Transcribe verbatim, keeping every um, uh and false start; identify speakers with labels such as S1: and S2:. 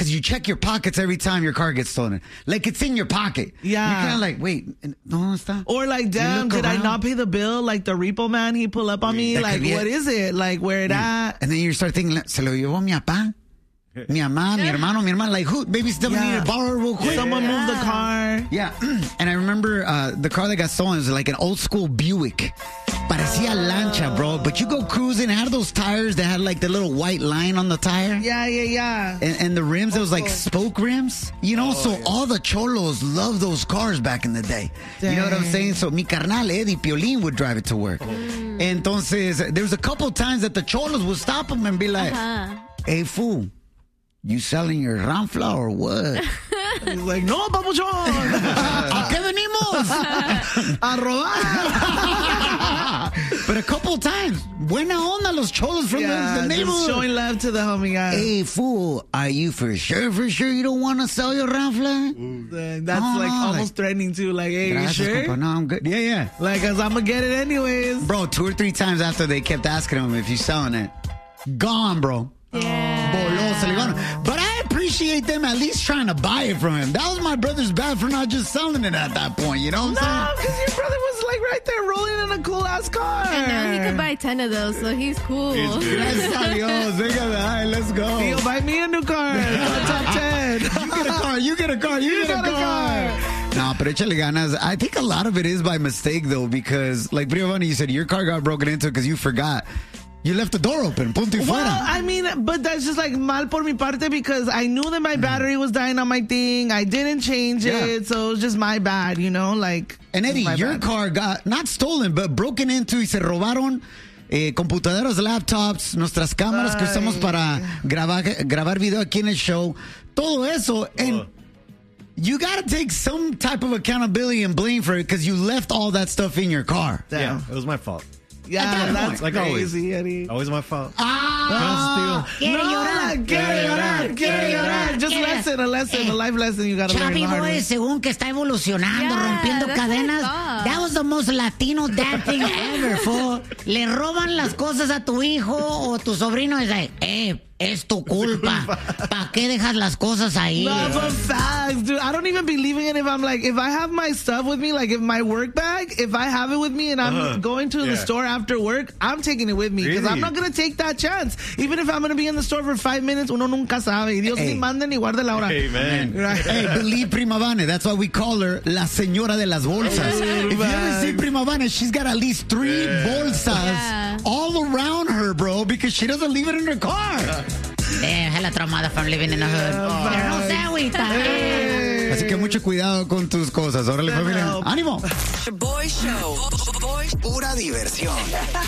S1: because you check your pockets every time your car gets stolen. Like, it's in your pocket.
S2: Yeah.
S1: You're kind of like, wait, ¿dónde está?
S2: Or like, damn, did around. I not pay the bill? Like, the repo man, he pull up on me. That like, what is it? Like, where it yeah. at?
S1: And then you start thinking, se lo llevó mi papá? Mi mamá, mi hermano, mi hermana, like who? Maybe still yeah. need to borrow real quick.
S2: Someone yeah. moved the car.
S1: Yeah. And I remember uh, the car that got stolen was like an old school Buick. Parecía uh, lancha, bro. But you go cruising, it had those tires that had like the little white line on the tire.
S2: Yeah, yeah, yeah.
S1: And, and the rims, oh, it was like spoke rims. You know, oh, so yeah. all the cholos loved those cars back in the day. Dang. You know what I'm saying? So mi carnal, Eddie Piolín, would drive it to work. Oh. Entonces, there was a couple times that the cholos would stop him and be like, uh-huh. hey, fool. You selling your Ranfla or what?
S2: He's like, no, papuchón.
S1: ¿A qué venimos?
S2: A
S1: robar. But a couple times, buena onda los cholos from
S2: yeah,
S1: the, the neighborhood.
S2: Showing love to the homie guy.
S1: Hey, fool, are you for sure, for sure you don't want to sell your Ranfla?
S2: Uh, that's no, like no, almost like, threatening too. Like, hey,
S1: gracias,
S2: you sure?
S1: Compa. No, I'm good. Yeah, yeah.
S2: Like, cause I'm going to get it anyways.
S1: Bro, two or three times after they kept asking him if you're selling it. Gone, bro.
S3: Yeah.
S1: But I appreciate them at least trying to buy it from him. That was my brother's bad for not just selling it at that point. You know what I'm
S2: no, saying? No, because your brother was like right there rolling in a cool ass car.
S3: And now he could buy ten of those, so he's cool.
S1: Gracias a Dios. All right, let's go.
S2: He'll buy me a new car. Top ten.
S1: You get a car. You get a car. You, you get a car. car. No, pero échale ganas. I think a lot of it is by mistake, though, because, like, Briovanni, you said your car got broken into because you forgot. You left the door open. Punto y fuera.
S2: Well, I mean, but that's just like mal por mi parte because I knew that my battery was dying on my thing. I didn't change yeah. it, so it was just my bad, you know? Like.
S1: And Eddie, your
S2: bad.
S1: car got not stolen, but broken into y se robaron eh, computadoras, laptops, nuestras cámaras Ay. que usamos para grabar, grabar video aquí en el show. Todo eso. And uh. you got to take some type of accountability and blame for it because you left all that stuff in your car.
S4: Damn. Yeah, it was my fault.
S2: Yeah, that's
S4: like
S2: crazy,
S4: always.
S2: Eddie.
S4: Always my fault.
S2: Ah,
S1: quiere llorar,
S2: quiere llorar, quiere llorar. Just
S1: quiere.
S2: lesson, a lesson,
S1: Eh,
S2: a life lesson you gotta learn.
S1: Chavi Boy, según que está evolucionando,
S3: Yeah,
S1: rompiendo
S3: that's
S1: cadenas.
S3: what I thought.
S1: That was the most Latino dad thing ever, fool. Le roban las cosas a tu hijo o tu sobrino y dice, eh, es tu culpa. ¿Para qué dejas las cosas ahí?
S2: No, but facts, dude. I don't even be leaving it if I'm like, if I have my stuff with me, like if my work bag, if I have it with me and I'm
S4: uh-huh.
S2: going to yeah. the store after work, I'm taking it with me because
S4: really?
S2: I'm not going to take that chance. Even if I'm going to be in the store for five minutes, uno nunca sabe. Dios
S1: Hey.
S2: ni manda ni guarde la hora.
S4: Amen.
S2: Right.
S1: Hey, believe Prima Vane. That's why we call her La Señora de las Bolsas.
S2: Hey,
S1: if you ever
S2: man.
S1: see Prima Vane, she's got at least three
S4: Yeah.
S1: bolsas
S3: Yeah.
S1: all around her, bro, because she doesn't leave it in her car. Eh, hella traumada from living in the hood.
S2: Yeah,
S1: Pero no se agüita.
S2: Hey.
S1: Así que mucho cuidado con tus cosas. Órale, familia. ¡Ánimo!
S5: Boy Show. Boy, pura diversión.